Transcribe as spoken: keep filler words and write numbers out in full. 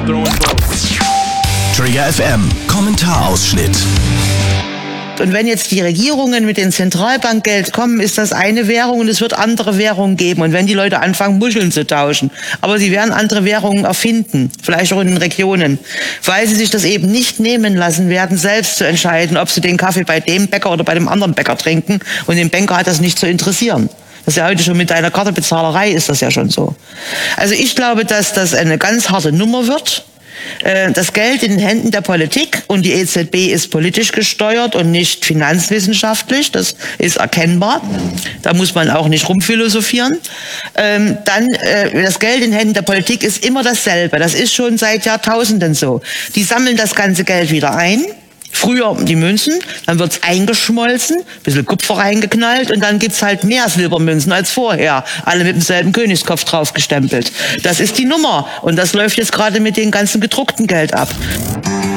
Trigger F M, Kommentarausschnitt. Und wenn jetzt die Regierungen mit dem Zentralbankgeld kommen, ist das eine Währung und es wird andere Währungen geben. Und wenn die Leute anfangen, Muscheln zu tauschen, aber sie werden andere Währungen erfinden, vielleicht auch in den Regionen, weil sie sich das eben nicht nehmen lassen werden, selbst zu entscheiden, ob sie den Kaffee bei dem Bäcker oder bei dem anderen Bäcker trinken. Und den Banker hat das nicht zu interessieren. Das ist ja heute schon mit einer Kartenbezahlerei ist das ja schon so. Also ich glaube, dass das eine ganz harte Nummer wird. Das Geld in den Händen der Politik und die E Z B ist politisch gesteuert und nicht finanzwissenschaftlich, das ist erkennbar. Da muss man auch nicht rumphilosophieren. Dann, das Geld in den Händen der Politik ist immer dasselbe. Das ist schon seit Jahrtausenden so. Die sammeln das ganze Geld wieder ein. Früher die Münzen, dann wird's eingeschmolzen, ein bisschen Kupfer reingeknallt und dann gibt's halt mehr Silbermünzen als vorher. Alle mit demselben Königskopf draufgestempelt. Das ist die Nummer und das läuft jetzt gerade mit dem ganzen gedruckten Geld ab.